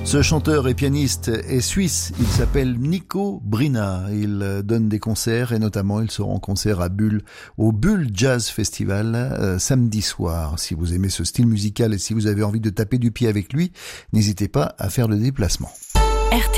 Ce chanteur et pianiste est suisse, il s'appelle Nico Brina, il donne des concerts et notamment il sera en concert à Bulle, au Bulle Jazz Festival samedi soir. Si vous aimez ce style musical et si vous avez envie de taper du pied avec lui, n'hésitez pas à faire le déplacement.